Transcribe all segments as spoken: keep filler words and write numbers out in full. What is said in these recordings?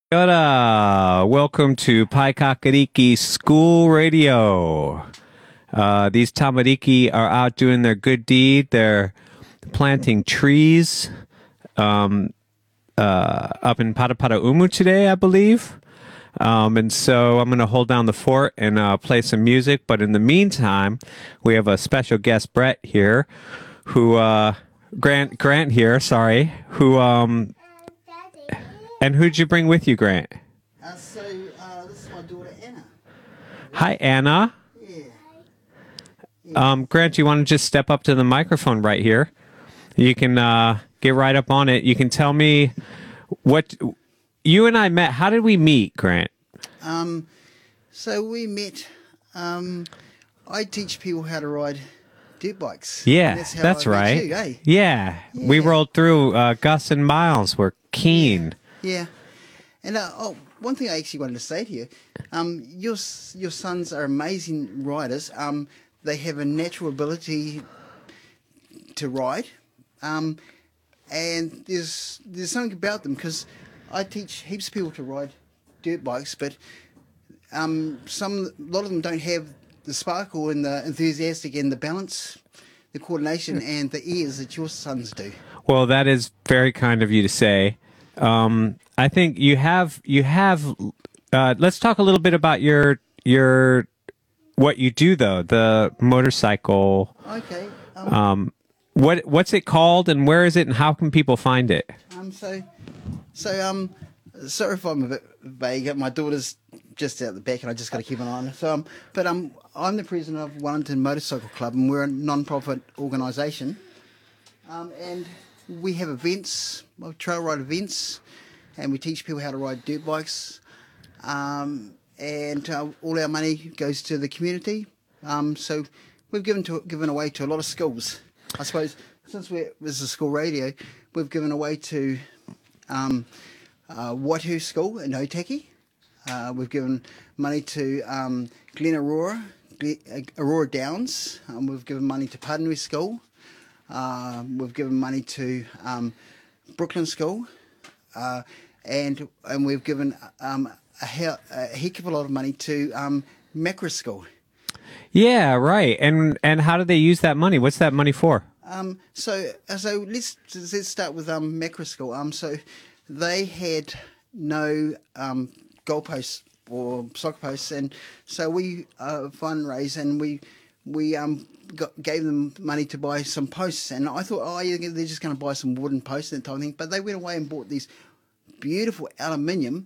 Kia ora. Welcome to Paikakariki School Radio. Uh, these tamariki are out doing their good deed. They're planting trees um, uh, up in Parapara Umu today, I believe. Um, and so I'm going to hold down the fort and uh, play some music. But in the meantime, we have a special guest, Brett, here, who, uh, Grant, Grant here, sorry, who, um, and who'd you bring with you, Grant? Uh, so, uh, this is my daughter, Anna. Hi, Anna. Yeah. Um, Grant, you want to just step up to the microphone right here? You can uh, get right up on it. You can tell me what you and I met. How did we meet, Grant? Um, so we met, um, I teach people how to ride dirt bikes. Yeah, And that's, how that's I met right. you, eh? Yeah. we Yeah. rolled through. Uh, Gus and Miles were keen. Yeah. And uh, oh, one thing I actually wanted to say to you, um, your s- your sons are amazing riders. Um, they have a natural ability to ride, um, and there's there's something about them because I teach heaps of people to ride dirt bikes, but um, some a lot of them don't have the sparkle and the enthusiastic and the balance, the coordination and the ears that your sons do. Well, that is very kind of you to say. Um, I think you have you have. Uh, let's talk a little bit about your your what you do though. The motorcycle. Okay. Um, Um, what what's it called and where is it and how can people find it? Um, so, so um, sorry if I'm a bit vague. My daughter's just out the back, and I just got to keep an eye on her. So, um, but um, I'm the president of Wellington Motorcycle Club, and we're a non-profit organisation. Um, and we have events, well, trail ride events, and we teach people how to ride dirt bikes. Um, and uh, all our money goes to the community. Um, so we've given to given away to a lot of schools. I suppose since we're this is school radio, we've given away to um, uh, Waihu School in Otaki. Uh, we've given money to um, Glen Aurora, Gle- uh, Aurora Downs. Um, we've given money to Padanui School. Uh, we've given money to um, Brooklyn School, uh, and and we've given um, a, he- a heck of a lot of money to um, Macra School. Yeah, right. And and how do they use that money? What's that money for? Um, so uh, so let's let's start with um, Macra School. Um, so they had no um, goalposts or soccer posts, and so we uh, fundraised and we we um got, gave them money to buy some posts. And I thought, oh yeah, they're just going to buy some wooden posts and that type of thing. But they went away and bought these beautiful aluminium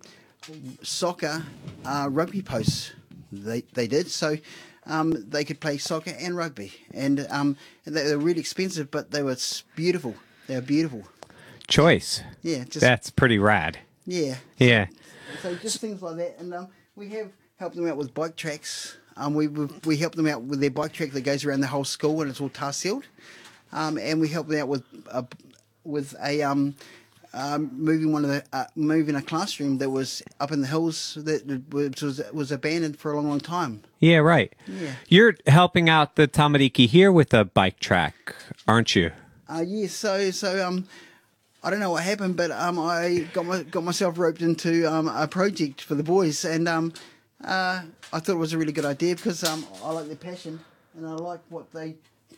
soccer uh, rugby posts. They they did so. Um, they could play soccer and rugby, and um, they were really expensive, but they were s- beautiful. They were beautiful. Choice. Yeah, just That's pretty rad. yeah. Yeah. So just things like that, and um, we have helped them out with bike tracks. Um, we we we help them out with their bike track that goes around the whole school, and it's all tar sealed. Um, and we help them out with a, with a um, um, moving one of the uh, moving a classroom that was up in the hills that was was, was abandoned for a long, long time. Yeah, right. Yeah. You're helping out the Tamariki here with a bike track, aren't you? Uh, yeah, so so um, I don't know what happened, but um, I got my, got myself roped into um, a project for the boys, and um, uh, I thought it was a really good idea because um, I like their passion and I like what they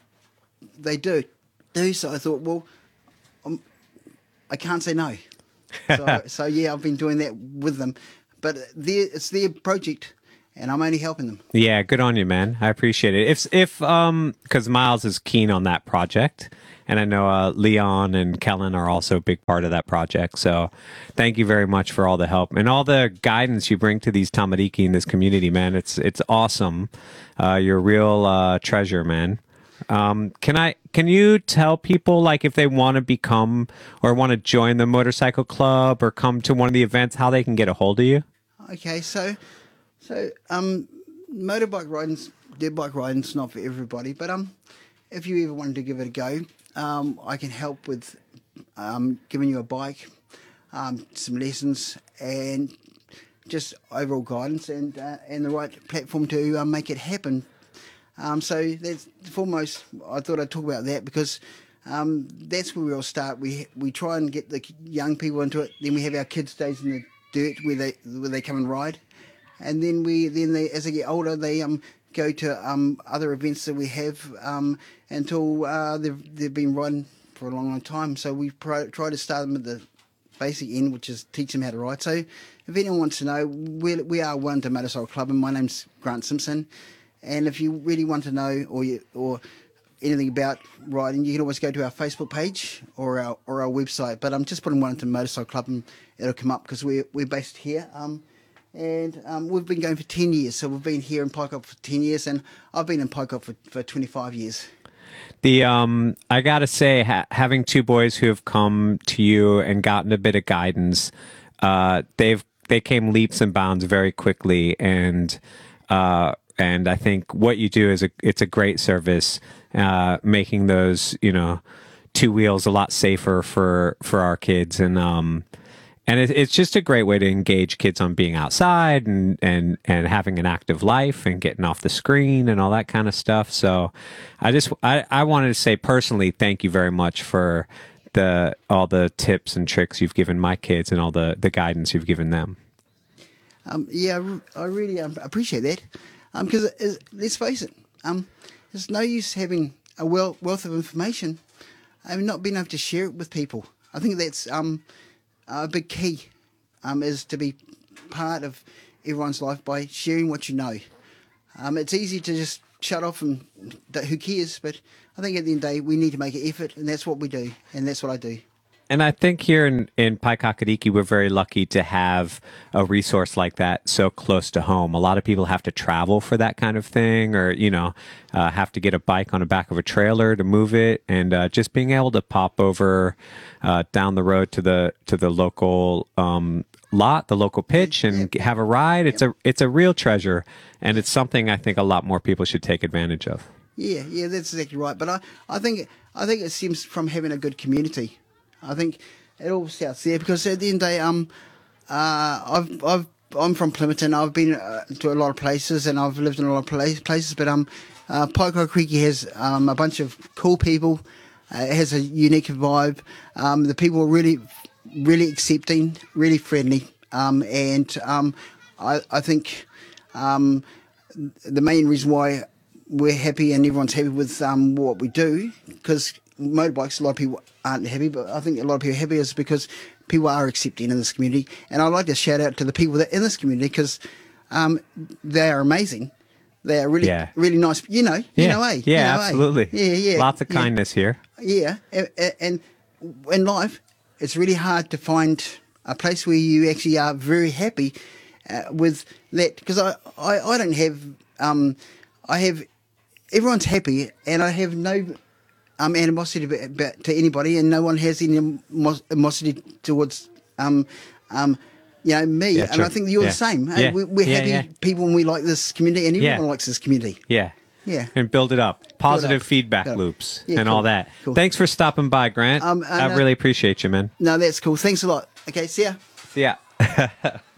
they do. Do so I thought, well, um, I can't say no. So, so yeah, I've been doing that with them, but their, it's their project, and I'm only helping them. Yeah, good on you, man. I appreciate it. If if um, because Miles is keen on that project, and I know uh, Leon and Kellen are also a big part of that project. So, thank you very much for all the help and all the guidance you bring to these Tamariki in this community, man. It's it's awesome. Uh, you're a real uh, treasure, man. Um, can I? Can you tell people like if they want to become or want to join the motorcycle club or come to one of the events, how they can get a hold of you? Okay, so so um, motorbike riding's dirt bike riding's not for everybody, but um, if you ever wanted to give it a go, um, I can help with um, giving you a bike, um, some lessons, and just overall guidance and uh, and the right platform to uh, make it happen. Um, so that's foremost. I thought I'd talk about that because um, that's where we all start. We we try and get the young people into it. Then we have our kids days in the dirt where they where they come and ride, and then we then they as they get older they um go to um other events that we have um until uh, they've they've been riding for a long long time. So we try, try to start them at the basic end, which is teach them how to ride. So if anyone wants to know, we we are Wellington Motorcycle Club, and my name's Grant Simpson. And if you really want to know or you, or anything about riding, you can always go to our Facebook page or our or our website. But I'm just putting Wellington Motorcycle Club, and it'll come up because we're we're based here. Um, and um, we've been going for ten years, so we've been here in Paikop for ten years, and I've been in Paikop for for twenty-five years. The um, I gotta say, ha- having two boys who have come to you and gotten a bit of guidance, uh, they've they came leaps and bounds very quickly, and uh, and I think what you do is a it's a great service, uh, making those you know two wheels a lot safer for for our kids, and um, and it, it's just a great way to engage kids on being outside and and and having an active life and getting off the screen and all that kind of stuff. So, I just I I wanted to say personally, thank you very much for the all the tips and tricks you've given my kids and all the the guidance you've given them. Um, yeah, I really um, appreciate that. Um, because let's face it, um, there's no use having a wealth wealth of information and not being able to share it with people. I think that's um a big key, um, is to be part of everyone's life by sharing what you know. Um, it's easy to just shut off and who cares, but I think at the end of the day we need to make an effort, and that's what we do, and that's what I do. And I think here in, in Paikākāriki, we're very lucky to have a resource like that so close to home. A lot of people have to travel for that kind of thing, or, you know, uh, have to get a bike on the back of a trailer to move it. And uh, just being able to pop over uh, down the road to the to the local um, lot, the local pitch, and Yeah. have a ride, it's a it's a real treasure. And it's something I think a lot more people should take advantage of. Yeah, yeah, that's exactly right. But I, I think I think it stems from having a good community. I think it all starts there because at the end of the day, um, uh, I've, I've, I'm from Plimmerton. I've been uh, to a lot of places and I've lived in a lot of place, places. But um, uh, Paikākāriki has um, a bunch of cool people. Uh, it has a unique vibe. Um, the people are really, really accepting, really friendly. Um, and um, I, I think um, the main reason why we're happy and everyone's happy with um, what we do, because motorbikes, a lot of people aren't happy, but I think a lot of people are happy is because people are accepting in this community. And I'd like to shout out to the people that are in this community because um, they are amazing. They are really, Yeah. really nice. You know, you Yeah, know, eh? yeah, You know, eh? absolutely. Yeah, yeah. Lots of yeah. kindness here. Yeah, and, and in life, it's really hard to find a place where you actually are very happy uh, with that. Because I, I, I don't have, um, I have, everyone's happy, and I have no um, animosity about, about, to anybody, and no one has any animos- animosity towards, um, um, you know, me. Yeah, and true. I think you're Yeah. the same. Yeah. We, we're Yeah, happy yeah. people, and we like this community, and everyone Yeah. likes this community. Yeah. Yeah. And build it up. Positive up. feedback Yeah. loops Yeah, and cool. all that. Cool. Thanks for stopping by, Grant. Um, and, I uh, really appreciate you, man. No, that's cool. Thanks a lot. Okay, see ya. See ya.